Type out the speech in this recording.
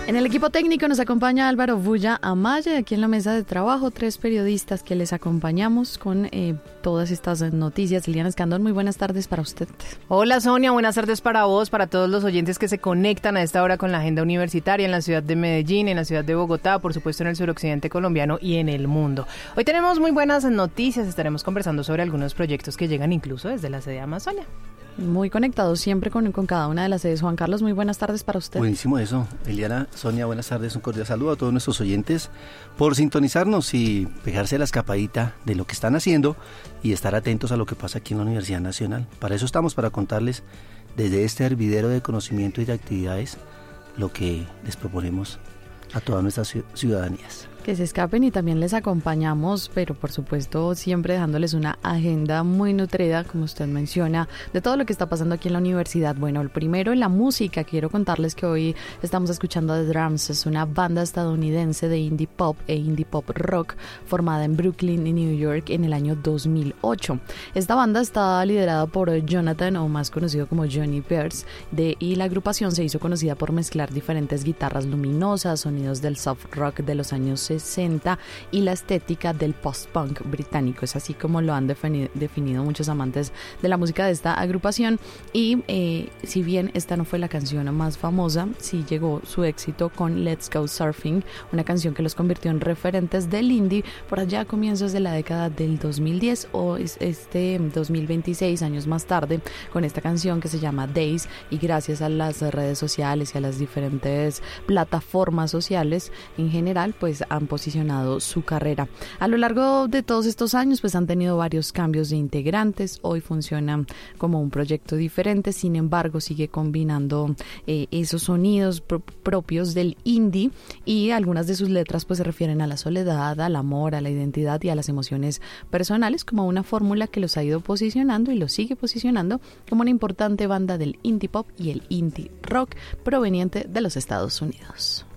En el equipo técnico nos acompaña Álvaro Bulla Amaya, aquí en la mesa de trabajo, 3 periodistas que les acompañamos con todas estas noticias. Liliana Escandón, muy buenas tardes para usted. Hola Sonia, buenas tardes para vos, para todos los oyentes que se conectan a esta hora con la agenda universitaria en la ciudad de Medellín, en la ciudad de Bogotá, por supuesto en el suroccidente colombiano y en el mundo. Hoy tenemos muy buenas noticias, estaremos conversando sobre algunos proyectos que llegan incluso desde la sede Amazonia. Muy conectados siempre con cada una de las sedes. Juan Carlos, muy buenas tardes para usted. Buenísimo eso. Eliana, Sonia, buenas tardes. Un cordial saludo a todos nuestros oyentes por sintonizarnos y pegarse la escapadita de lo que están haciendo y estar atentos a lo que pasa aquí en la Universidad Nacional. Para eso estamos, para contarles desde este hervidero de conocimiento y de actividades lo que les proponemos a todas nuestras ciudadanías. Que se escapen y también les acompañamos, pero por supuesto siempre dejándoles una agenda muy nutrida, como usted menciona, de todo lo que está pasando aquí en la universidad. Bueno, el primero en la música, quiero contarles que hoy estamos escuchando The Drums, es una banda estadounidense de indie pop e indie pop rock formada en Brooklyn y New York en el año 2008. Esta banda está liderada por Jonathan, o más conocido como Johnny Pierce, y la agrupación se hizo conocida por mezclar diferentes guitarras luminosas, sonidos del soft rock de los años 60 y la estética del post-punk británico. Es así como lo han definido muchos amantes de la música de esta agrupación. Y si bien esta no fue la canción más famosa, sí llegó su éxito con Let's Go Surfing, una canción que los convirtió en referentes del indie por allá a comienzos de la década del 2010 o 2026, años más tarde, con esta canción que se llama Days, y gracias a las redes sociales y a las diferentes plataformas sociales en general, pues han posicionado su carrera. A lo largo de todos estos años, pues han tenido varios cambios de integrantes. Hoy funciona como un proyecto diferente, sin embargo, sigue combinando esos sonidos propios del indie, y algunas de sus letras pues se refieren a la soledad, al amor, a la identidad y a las emociones personales, como una fórmula que los ha ido posicionando y los sigue posicionando como una importante banda del indie pop y el indie rock proveniente de los Estados Unidos.